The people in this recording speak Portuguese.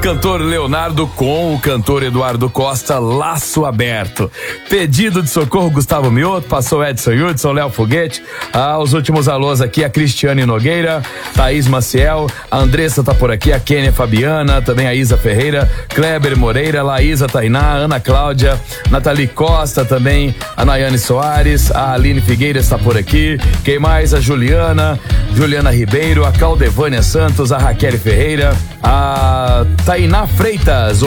cantor Leonardo com o cantor Eduardo Costa, Laço Aberto. Pedido de socorro, Gustavo Mioto, passou Edson Hudson, Léo Foguete. Os últimos alôs aqui, a Cristiane Nogueira, Thaís Maciel, a Andressa tá por aqui, a Kênia Fabiana, também a Isa Ferreira, Kleber Moreira, Laísa Tainá, Ana Cláudia, Nathalie Costa também, a Nayane Soares, a Aline Figueiras está por aqui, quem mais? A Juliana Ribeiro, a Caldevânia Santos, a Raquel Ferreira, a Tainá Freitas,